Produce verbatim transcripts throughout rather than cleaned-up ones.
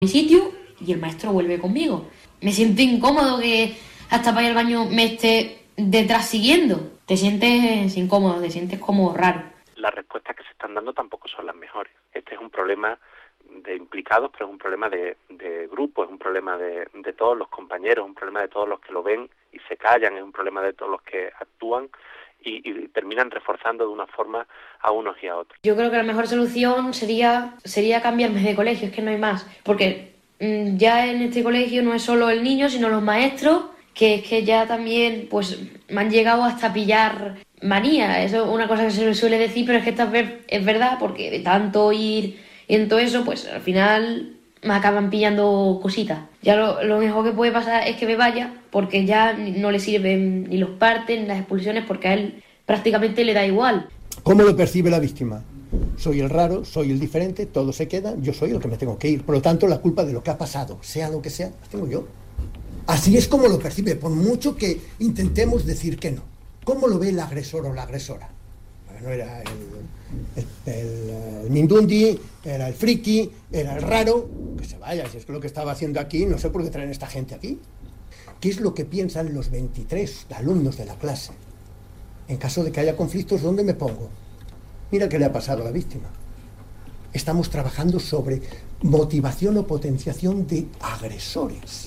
mi sitio y el maestro vuelve conmigo. Me siento incómodo que hasta para ir al baño me esté detrás siguiendo. Te sientes incómodo, te sientes como raro. Las respuestas que se están dando tampoco son las mejores. Este es un problema de implicados, pero es un problema de, de grupo, es un problema de, de todos los compañeros, un problema de todos los que lo ven y se callan, es un problema de todos los que actúan y, y terminan reforzando de una forma a unos y a otros. Yo creo que la mejor solución sería, sería cambiarme de colegio, es que no hay más, porque mmm, ya en este colegio no es solo el niño, sino los maestros, que es que ya también pues me han llegado hasta pillar manía. Eso es una cosa que se le suele decir, pero es que esta vez es verdad, porque de tanto ir en todo eso, pues al final me acaban pillando cositas. Ya lo, lo mejor que puede pasar es que me vaya, porque ya no le sirven ni los partes ni las expulsiones, porque a él prácticamente le da igual. ¿Cómo lo percibe la víctima? Soy el raro, soy el diferente, todos se quedan, yo soy el que me tengo que ir. Por lo tanto, la culpa de lo que ha pasado, sea lo que sea, la tengo yo. Así es como lo percibe, por mucho que intentemos decir que no. ¿Cómo lo ve el agresor o la agresora? Bueno, era el, el, el, el mindundi, era el friki, era el raro. Que se vaya, si es que lo que estaba haciendo aquí, no sé por qué traen esta gente aquí. ¿Qué es lo que piensan los veintitrés alumnos de la clase? En caso de que haya conflictos, ¿dónde me pongo? Mira qué le ha pasado a la víctima. Estamos trabajando sobre motivación o potenciación de agresores.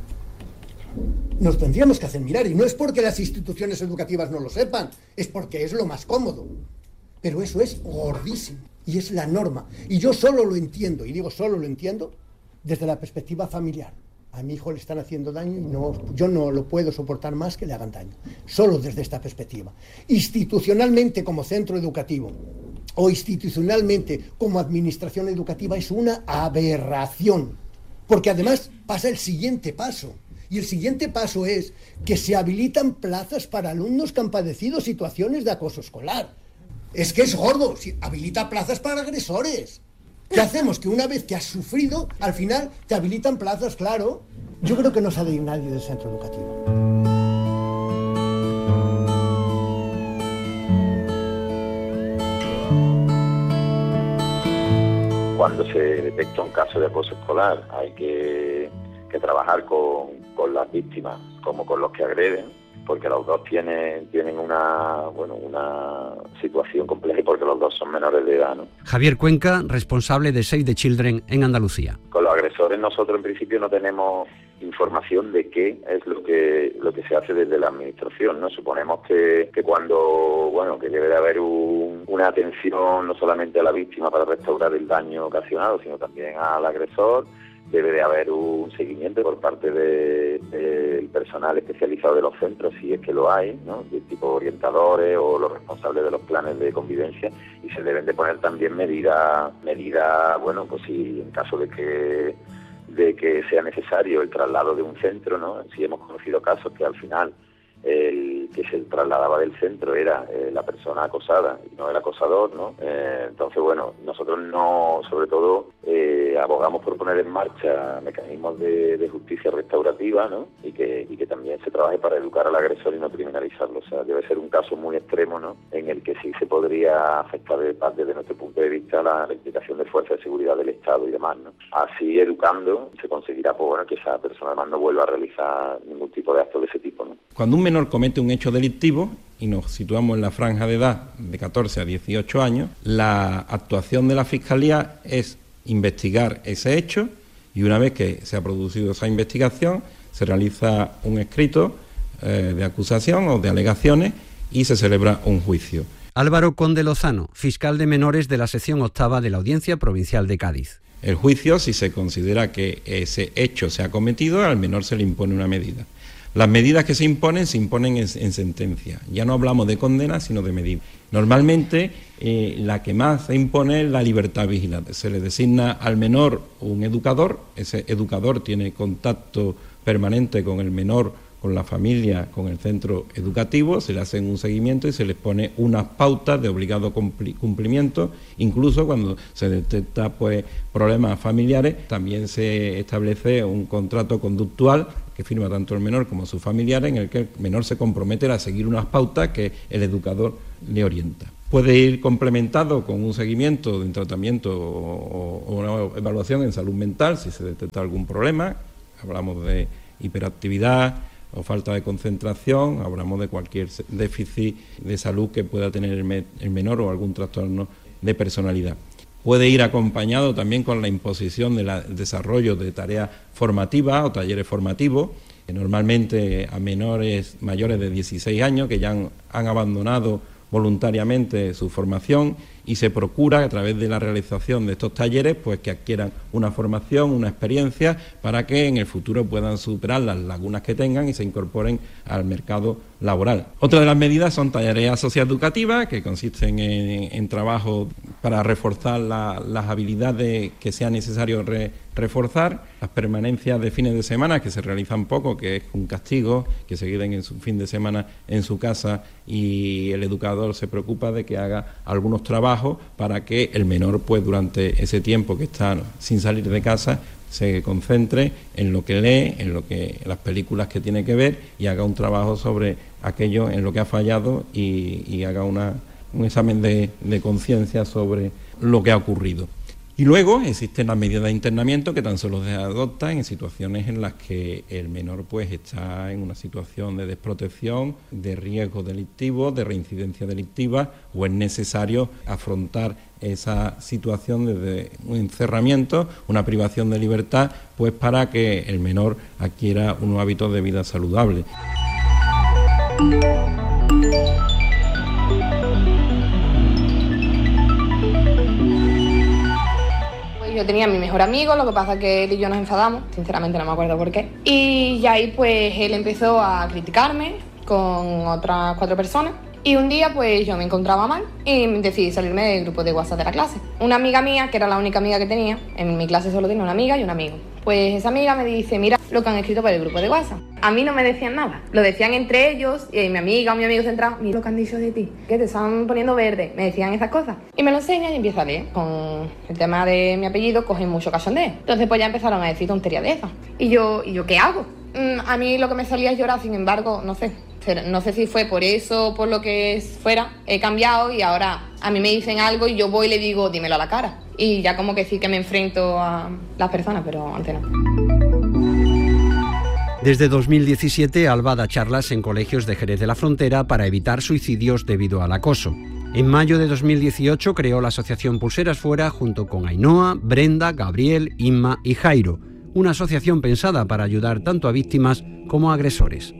Nos tendríamos que hacer mirar, y no es porque las instituciones educativas no lo sepan, es porque es lo más cómodo. Pero eso es gordísimo, y es la norma. Y yo solo lo entiendo, y digo solo lo entiendo, desde la perspectiva familiar. A mi hijo le están haciendo daño y no, yo no lo puedo soportar más que le hagan daño. Solo desde esta perspectiva. Institucionalmente como centro educativo, o institucionalmente como administración educativa, es una aberración. Porque además pasa el siguiente paso. Y el siguiente paso es que se habilitan plazas para alumnos que han padecido situaciones de acoso escolar. Es que es gordo, si habilita plazas para agresores. ¿Qué hacemos? Que una vez que has sufrido, al final te habilitan plazas, claro. Yo creo que no sale nadie del centro educativo. Cuando se detecta un caso de acoso escolar, hay que, que trabajar con, con las víctimas como con los que agreden, porque los dos tienen tienen una bueno una situación compleja y porque los dos son menores de edad, ¿no? Javier Cuenca, responsable de Save the Children en Andalucía. Con los agresores nosotros en principio no tenemos información de qué es lo que lo que se hace desde la administración, ¿no? Suponemos que, que cuando, bueno, que debe de haber un, una atención no solamente a la víctima para restaurar el daño ocasionado, sino también al agresor. Debe de haber un seguimiento por parte del de, de personal especializado de los centros, si es que lo hay, ¿no? De tipo orientadores o los responsables de los planes de convivencia, y se deben de poner también medidas, medidas, bueno, pues si en caso de que de que sea necesario el traslado de un centro, ¿no? Si hemos conocido casos que al final el que se trasladaba del centro era eh, la persona acosada y no el acosador, ¿no? Eh, entonces, bueno, nosotros no, sobre todo, eh, abogamos por poner en marcha mecanismos de, de justicia restaurativa, ¿no? Y que, y que también se trabaje para educar al agresor y no criminalizarlo. O sea, debe ser un caso muy extremo, ¿no? En el que sí se podría afectar desde nuestro punto de vista la, la implicación de fuerzas de seguridad del Estado y demás, ¿no? Así, educando, se conseguirá, pues, bueno, que esa persona además no vuelva a realizar ningún tipo de acto de ese tipo, ¿no? Cuando un menor comete un hecho delictivo, y nos situamos en la franja de edad de catorce a dieciocho años, la actuación de la Fiscalía es investigar ese hecho, y una vez que se ha producido esa investigación, se realiza un escrito eh, de acusación o de alegaciones y se celebra un juicio. Álvaro Conde Lozano, fiscal de menores de la sección octava de la Audiencia Provincial de Cádiz. El juicio, si se considera que ese hecho se ha cometido, al menor se le impone una medida. Las medidas que se imponen, se imponen en, en sentencia. Ya no hablamos de condena, sino de medidas. Normalmente, eh, la que más se impone es la libertad vigilante. Se le designa al menor un educador, ese educador tiene contacto permanente con el menor con la familia, con el centro educativo, se le hacen un seguimiento y se les pone unas pautas de obligado cumplimiento. Incluso cuando se detecta pues problemas familiares, también se establece un contrato conductual que firma tanto el menor como sus familiares, en el que el menor se compromete a seguir unas pautas que el educador le orienta. Puede ir complementado con un seguimiento de un tratamiento o, o una evaluación en salud mental si se detecta algún problema. Hablamos de hiperactividad o falta de concentración, hablamos de cualquier déficit de salud que pueda tener el, me, el menor o algún trastorno de personalidad. Puede ir acompañado también con la imposición del desarrollo de tareas formativas o talleres formativos, que normalmente a menores mayores de dieciséis años que ya han, han abandonado voluntariamente su formación, y se procura a través de la realización de estos talleres pues que adquieran una formación, una experiencia, para que en el futuro puedan superar las lagunas que tengan y se incorporen al mercado laboral. Otra de las medidas son tareas socioeducativas, que consisten en, en trabajo para reforzar la, las habilidades que sea necesario re, reforzar, las permanencias de fines de semana que se realizan poco, que es un castigo, que se queden en su fin de semana en su casa y el educador se preocupa de que haga algunos trabajos para que el menor pues durante ese tiempo que está sin salir de casa se concentre en lo que lee, en lo que en las películas que tiene que ver, y haga un trabajo sobre aquello en lo que ha fallado y, y haga una, un examen de, de conciencia sobre lo que ha ocurrido. Y luego existen las medidas de internamiento que tan solo se adoptan en situaciones en las que el menor pues está en una situación de desprotección, de riesgo delictivo, de reincidencia delictiva, o es necesario afrontar esa situación desde un encerramiento, una privación de libertad, pues para que el menor adquiera unos hábitos de vida saludable. Yo tenía a mi mejor amigo, lo que pasa es que él y yo nos enfadamos, sinceramente no me acuerdo por qué. Y ahí pues él empezó a criticarme con otras cuatro personas. Y un día pues yo me encontraba mal y decidí salirme del grupo de WhatsApp de la clase. Una amiga mía, que era la única amiga que tenía, en mi clase solo tenía una amiga y un amigo. Pues esa amiga me dice, mira lo que han escrito por el grupo de WhatsApp. A mí no me decían nada, lo decían entre ellos, y mi amiga o mi amigo se entraba, mira lo que han dicho de ti, que te están poniendo verde, me decían esas cosas. Y me lo enseñan y empiezo a leer. Con el tema de mi apellido cogen mucho cachondeo. Entonces pues ya empezaron a decir tonterías de esas. Y yo, ¿y yo qué hago? Mm, a mí lo que me salía es llorar, sin embargo, no sé. No sé si fue por eso o por lo que fuera, he cambiado y ahora a mí me dicen algo y yo voy y le digo, dímelo a la cara. Y ya como que sí que me enfrento a las personas, pero antes no. Desde dos mil diecisiete, Alba da charlas en colegios de Jerez de la Frontera para evitar suicidios debido al acoso. En mayo de dos mil dieciocho creó la asociación Pulseras Fuera junto con Ainhoa, Brenda, Gabriel, Inma y Jairo, una asociación pensada para ayudar tanto a víctimas como a agresores.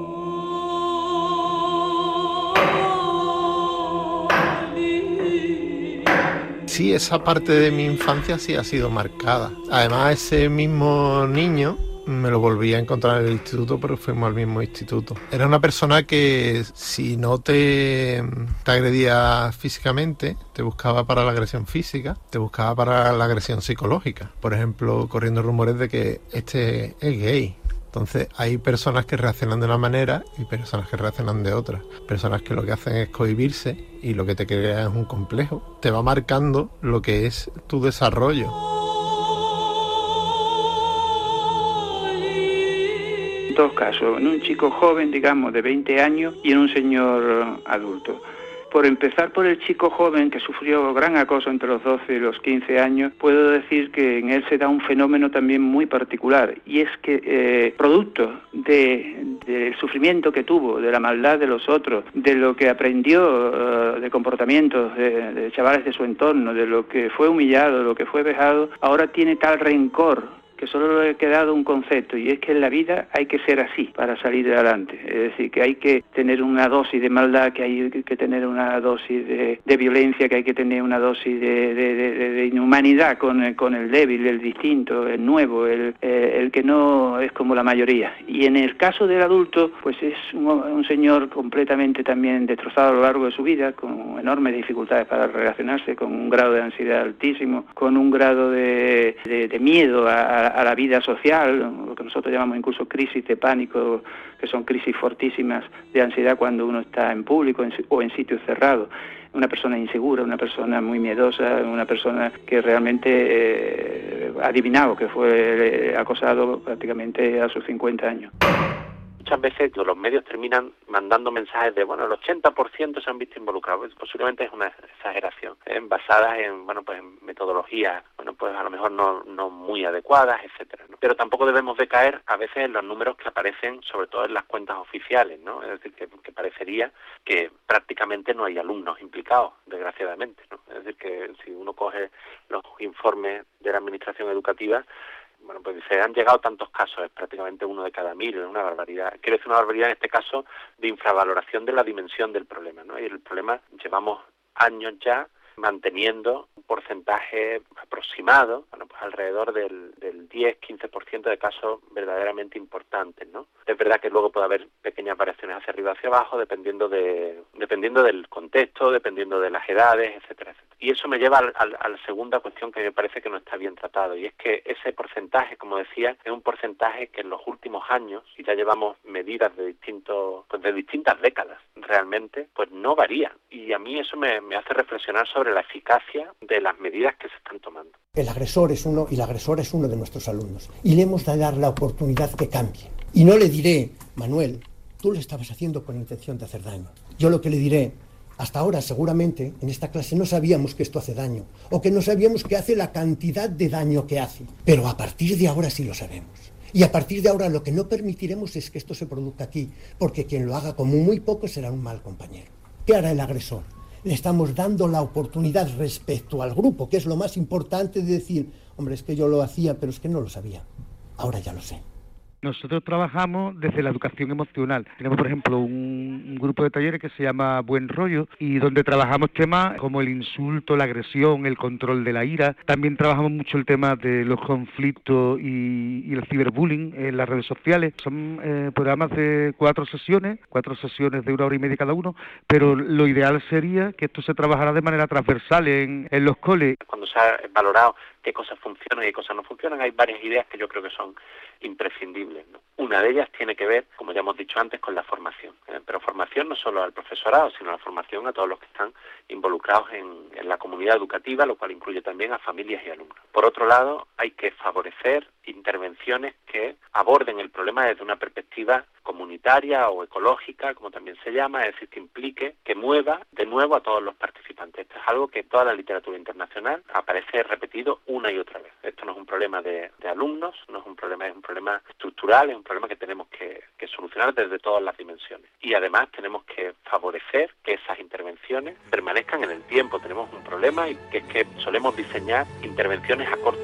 Sí, esa parte de mi infancia sí ha sido marcada. Además, ese mismo niño me lo volví a encontrar en el instituto, pero fuimos al mismo instituto. Era una persona que si no te, te agredía físicamente, te buscaba para la agresión física, te buscaba para la agresión psicológica. Por ejemplo, corriendo rumores de que este es gay. Entonces hay personas que reaccionan de una manera y personas que reaccionan de otra. Personas que lo que hacen es cohibirse y lo que te crea es un complejo. Te va marcando lo que es tu desarrollo. Dos casos, en un chico joven, digamos, de veinte años y en un señor adulto. Por empezar por el chico joven que sufrió gran acoso entre los doce y los quince años, puedo decir que en él se da un fenómeno también muy particular, y es que eh, producto de, del sufrimiento que tuvo, de la maldad de los otros, de lo que aprendió uh, de comportamientos de, de chavales de su entorno, de lo que fue humillado, de lo que fue vejado, ahora tiene tal rencor que solo le ha quedado un concepto, y es que en la vida hay que ser así para salir adelante. Es decir, que hay que tener una dosis de maldad, que hay que tener una dosis de, de violencia, que hay que tener una dosis de, de, de, de inhumanidad con, con el débil, el distinto, el nuevo, el, el que no es como la mayoría. Y en el caso del adulto, pues es un, un señor completamente también destrozado a lo largo de su vida, con enormes dificultades para relacionarse, con un grado de ansiedad altísimo, con un grado de, de, de miedo a a la vida social, lo que nosotros llamamos incluso crisis de pánico, que son crisis fortísimas de ansiedad cuando uno está en público en, o en sitios cerrados. Una persona insegura, una persona muy miedosa, una persona que realmente eh, ha adivinado que fue acosado prácticamente a sus cincuenta años. Muchas veces los medios terminan mandando mensajes de, bueno, el ochenta por ciento se han visto involucrados. Posiblemente es una exageración, ¿eh? basadas en, bueno, pues en metodologías, bueno, pues a lo mejor no, no muy adecuadas, etcétera, ¿no? Pero tampoco debemos de caer a veces en los números que aparecen, sobre todo en las cuentas oficiales, ¿no? Es decir, que, que parecería que prácticamente no hay alumnos implicados, desgraciadamente, ¿no? Es decir, que si uno coge los informes de la Administración Educativa, bueno, pues se han llegado tantos casos, es prácticamente uno de cada mil, es una barbaridad. Quiero decir una barbaridad en este caso de infravaloración de la dimensión del problema, ¿no? Y el problema, llevamos años ya manteniendo un porcentaje aproximado, bueno, pues alrededor del, del diez a quince por ciento de casos verdaderamente importantes, ¿no? Es verdad que luego puede haber pequeñas variaciones hacia arriba, hacia abajo, dependiendo de dependiendo del contexto, dependiendo de las edades, etcétera, etcétera. Y eso me lleva al, al, a la segunda cuestión que me parece que no está bien tratado, y es que ese porcentaje, como decía, es un porcentaje que en los últimos años, y ya llevamos medidas de distintos, pues de distintas décadas, realmente, pues no varía. Y a mí eso me, me hace reflexionar sobre la eficacia de las medidas que se están tomando. El agresor es uno y la agresora es uno de nuestros alumnos, y le hemos de dar la oportunidad que cambie. Y no le diré, Manuel, tú lo estabas haciendo con intención de hacer daño. Yo lo que le diré, hasta ahora seguramente en esta clase no sabíamos que esto hace daño, o que no sabíamos que hace la cantidad de daño que hace, pero a partir de ahora sí lo sabemos. Y a partir de ahora lo que no permitiremos es que esto se produzca aquí, porque quien lo haga como muy poco será un mal compañero. ¿Qué hará el agresor? Le estamos dando la oportunidad respecto al grupo, que es lo más importante, de decir, hombre, es que yo lo hacía, pero es que no lo sabía. Ahora ya lo sé. Nosotros trabajamos desde la educación emocional. Tenemos, por ejemplo, un, un grupo de talleres que se llama Buen Rollo, y donde trabajamos temas como el insulto, la agresión, el control de la ira. También trabajamos mucho el tema de los conflictos y, y el ciberbullying en las redes sociales. Son eh, programas de cuatro sesiones, cuatro sesiones de una hora y media cada uno, pero lo ideal sería que esto se trabajara de manera transversal en, en los coles. Cuando se ha valorado qué cosas funcionan y qué cosas no funcionan, hay varias ideas que yo creo que son imprescindibles, ¿no? Una de ellas tiene que ver, como ya hemos dicho antes, con la formación, ¿eh? Pero formación no solo al profesorado, sino la formación a todos los que están involucrados en, en la comunidad educativa, lo cual incluye también a familias y alumnos. Por otro lado, hay que favorecer intervenciones que aborden el problema desde una perspectiva comunitaria o ecológica, como también se llama, es decir, que implique, que mueva de nuevo a todos los participantes. Esto es algo que en toda la literatura internacional aparece repetido una y otra vez. Esto no es un problema de, de alumnos, no es un problema, es un problema estructural, es un problema que tenemos que, que solucionar desde todas las dimensiones. Y además tenemos que favorecer que esas intervenciones permanezcan en el tiempo. Tenemos un problema, y que es que solemos diseñar intervenciones a corto